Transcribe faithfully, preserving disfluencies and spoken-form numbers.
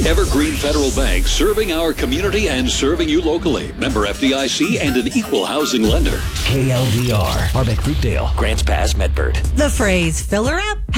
Evergreen Federal Bank, serving our community and serving you locally. Member F D I C and an equal housing lender. K L D R, Harbeck Fruitdale, Grants Pass, Medford. The phrase filler up